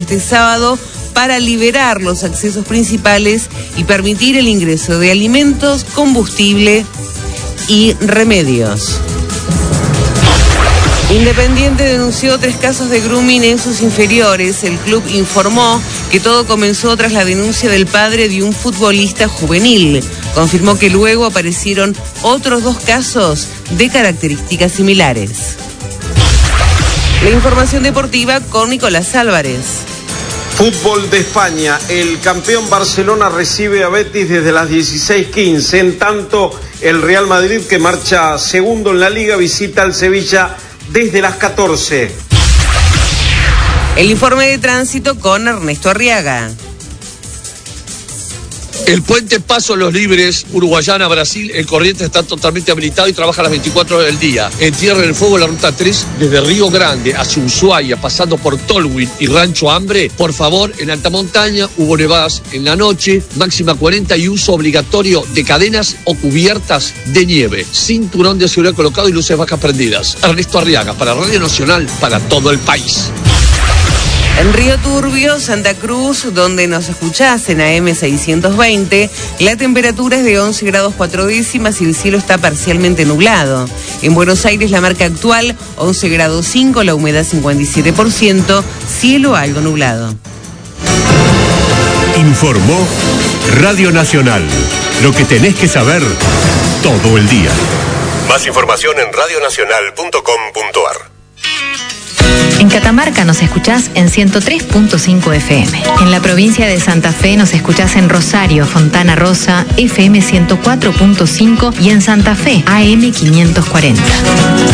este sábado para liberar los accesos principales y permitir el ingreso de alimentos, combustible y remedios. Independiente denunció 3 casos de grooming en sus inferiores. El club informó que todo comenzó tras la denuncia del padre de un futbolista juvenil. Confirmó que luego aparecieron otros 2 casos de características similares. La información deportiva con Nicolás Álvarez. Fútbol de España. El campeón Barcelona recibe a Betis desde las 16:15. En tanto, el Real Madrid, que marcha segundo en la Liga, visita al Sevilla desde las 14. El informe de tránsito con Ernesto Arriaga. El puente Paso Los Libres, Uruguayana, Brasil, el Corrientes está totalmente habilitado y trabaja a las 24 horas del día. En Tierra del Fuego, la ruta 3, desde Río Grande hacia Ushuaia, pasando por Tolwyn y Rancho Hambre. Por favor, en alta montaña hubo nevadas en la noche, máxima 40 y uso obligatorio de cadenas o cubiertas de nieve. Cinturón de seguridad colocado y luces bajas prendidas. Ernesto Arriaga, para Radio Nacional, para todo el país. En Río Turbio, Santa Cruz, donde nos escuchás en AM 620, la temperatura es de 11 grados 4 décimas y el cielo está parcialmente nublado. En Buenos Aires, la marca actual, 11 grados 5, la humedad 57%, cielo algo nublado. Informó Radio Nacional. Lo que tenés que saber todo el día. Más información en radionacional.com.ar. En Catamarca nos escuchás en 103.5 FM. En la provincia de Santa Fe nos escuchás en Rosario, Fontana Rosa, FM 104.5 y en Santa Fe, AM 540.